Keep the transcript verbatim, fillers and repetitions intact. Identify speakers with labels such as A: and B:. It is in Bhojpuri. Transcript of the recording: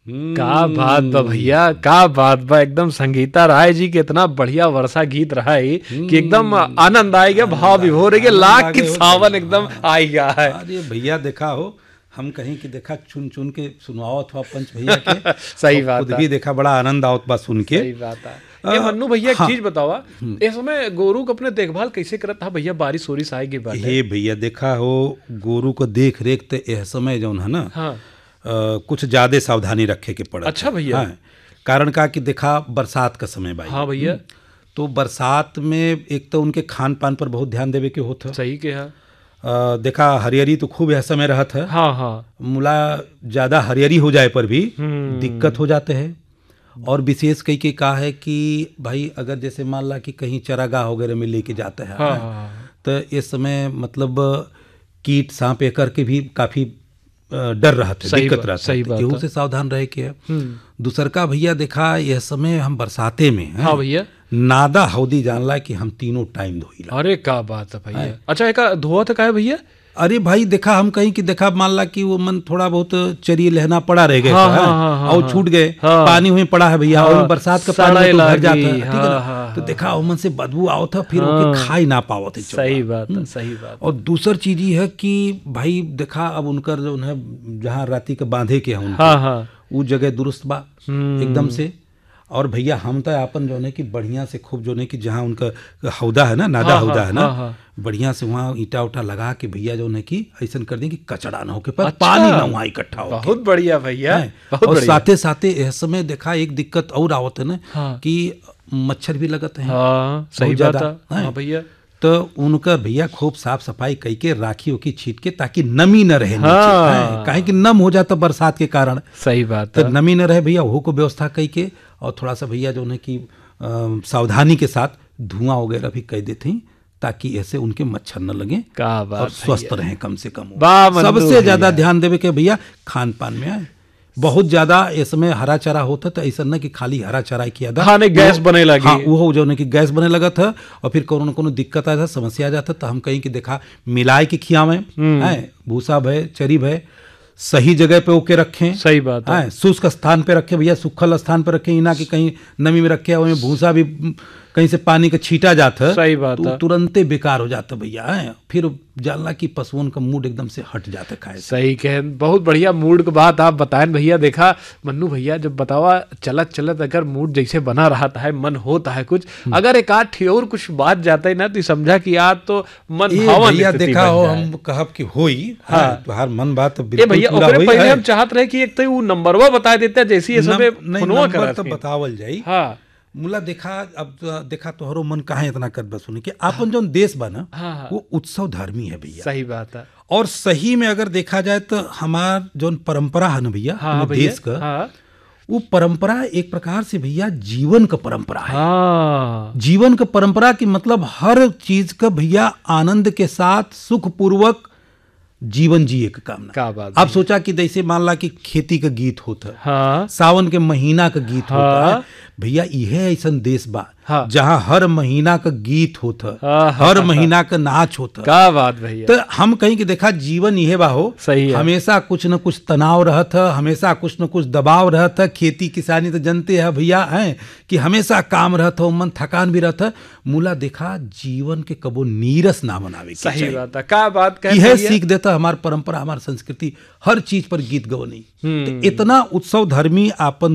A: का बात बा भैया, का बात बा। एकदम संगीता राय जी के इतना बढ़िया वर्षा गीत रहा है कि एकदम आनंद आ गया, भाव विभोर है, लाख की सावन एकदम आ गया है।
B: अरे भैया देखा हो, हम कहीं की देखा चुन चुन के सुनवाओ था पंच भैया के
A: सही बात
B: खुद भी देखा बड़ा आनंद आवत बा सुन के।
A: सही बात है। ये मन्नू भैया एक चीज बतावा, इस समय गोरू को अपने देखभाल कैसे करत था भैया? बारिश ओरिश आए के बाद
B: हे भैया देखा हो, गोरू को देख रेख तो यह समय जौन है ना,
A: हाँ
B: आ, कुछ ज्यादा सावधानी रखे के पड़त।
A: अच्छा भैया।
B: हाँ, कारण का कि देखा बरसात का समय भाई।
A: हाँ भैया।
B: तो बरसात में एक तो उनके खान पान पर बहुत ध्यान देवे के होता।
A: सही के है।
B: आ, देखा हरियरी तो खूब यह समय रहत है।
A: हाँ हाँ।
B: मुला ज्यादा हरियरी हो जाए पर भी दिक्कत हो जाते हैं। और विशेष कई के कहा है कि भाई अगर जैसे मान ला कि कहीं चरागाह वगैरह में लेके जाते हैं,
A: हाँ, हाँ,
B: तो इस समय मतलब कीट सांप एकर के भी काफी डर रहते, दिक्कत रहता है, गेहूं से सावधान रहे के है। दूसर का भैया देखा यह समय हम बरसाते में,
A: हाँ भैया,
B: नादा हौदी जानला कि हम तीनों टाइम धोईला।
A: अरे का बात है भैया। अच्छा एक धोआ था का भैया?
B: अरे भाई देखा हम कहीं कि देखा मान ला कि वो मन थोड़ा बहुत चरिए लहना पड़ा रह गए,
A: हाँ, हाँ, हाँ, हाँ,
B: और छूट गए,
A: हाँ,
B: पानी हुई पड़ा है भैया, हाँ, और बरसात का पानी तो भर जाता है, ठीक है ना।
A: हाँ,
B: तो देखा मन से बदबू आओ था, फिर हाँ, ओके खाई ना पाओ थे।
A: सही बात है, सही बात।
B: और दूसर चीज ये है कि भाई देखा अब उनकर जो है जहाँ राती के बांधे के हैं,
A: हाँ हाँ,
B: वो जगह दुरुस्त बा एकदम से। और भैया हम तो अपन जो है कि बढ़िया से खूब जो है कि जहाँ उनका हौदा है ना, नादा
A: हाँ,
B: हौदा है ना,
A: हाँ, हाँ,
B: बढ़िया से वहाँ ईटा उटा लगा के भैया जो है कि ऐसा कर दें कि कचड़ा ना हो के पास, अच्छा, पानी ना वहाँ इकट्ठा हो।
A: बहुत बढ़िया भैया।
B: और साथे साथे इस समय देखा एक दिक्कत और आवत है ना, हाँ, कि मच्छर भी लगते हैं।
A: हाँ, सही बात है। हाँ भैया,
B: तो उनका भैया खूब साफ सफाई कई के राखी होकी छीट के, ताकि नमी न रहे। हाँ, काहे कि नम हो जाता बरसात के कारण।
A: सही बात
B: तो नमी न रहे भैया, वो को व्यवस्था कई के। और थोड़ा सा भैया जो है कि सावधानी के साथ धुआं वगैरह भी कह देते हैं, ताकि ऐसे उनके मच्छर न लगे और स्वस्थ रहें कम से कम। सबसे ज्यादा ध्यान देवे के भैया खान पान में आए। बहुत ज्यादा इसमें हरा चारा होता था, ऐसा न कि खाली हरा चारा किया था,
A: खाने गैस बने लगी।
B: हाँ, वो जो है कि गैस बने लगा था, और फिर कोनो न कोनो दिक्कत आया था, समस्या आ जाता। तो हम कहीं कि देखा मिलाए के खियावें, है भूसा भय चरी भय सही जगह पे ओके रखें।
A: सही बात है।
B: शुष्क स्थान पे रखें भैया, सूखल स्थान पे रखें, ना कि कहीं नमी में रखे, उसमें भूसा भी कहीं से पानी का छीटा जाता।
A: सही बात है।
B: तो तुरंते बेकार हो जाता भैया, है फिर जानला कि पशुओं का मूड एकदम से हट जाता खाए।
A: सही कहे, बहुत बढ़िया मूड की बात आप बताएं भैया। देखा मन्नू भैया, जब बतावा चलत चलत अगर मूड जैसे बना रहता है, मन होता है कुछ, अगर एक आध ठियोर कुछ बात जाता है ना, तो समझा कि आज तो मन भावन
B: भैया देखा हो, हम कहब कि होई। हाँ, तो हर मन बात
A: भैया पहले हम चाहत रहे कि एक तो वो नंबरवा बता देते हैं, जैसे ये सब फोनवा कर
B: तो बतावल जाई।
A: हाँ
B: मुला देखा अब देखा तोहरो मन कहाँ इतना कर बस सुने कि अपन जो देश बना, हाँ, वो उत्सव धर्मी है भैया।
A: सही बात है।
B: और सही में अगर देखा जाए तो हमार जो परंपरा है ना भैया, हाँ, देश का, हाँ, वो परंपरा एक प्रकार से भैया जीवन का परंपरा है।
A: हाँ,
B: जीवन का परंपरा की मतलब हर चीज का भैया आनंद के साथ सुखपूर्वक जीवन जिए का कामना।
A: क्या बात।
B: आप सोचा कि जैसे मान ला कि खेती का गीत होता,
A: हाँ,
B: सावन के महीना का गीत हाँ, होता है भैया, यह ऐसा देश बा, हाँ, जहाँ हर महीना का गीत होता, हाँ, हर हाँ, महीना का नाच होता।
A: क्या बात भैया।
B: तो हम कहीं कि देखा जीवन यह बा हो,
A: सही है।
B: हमेशा कुछ न कुछ तनाव रहता, हमेशा कुछ न कुछ दबाव रहता। खेती किसानी तो जानते हैं भैया, हैं कि हमेशा काम रहता, मन थकान भी रहता। मूला देखा जीवन के कबो नीरस ना बनावे।
A: सही बात है। क्या बात कह,
B: यह सीख देता हमारी परंपरा, हमारी संस्कृति, हर चीज पर गीत गवनी। तो इतना उत्सव धर्मी आपन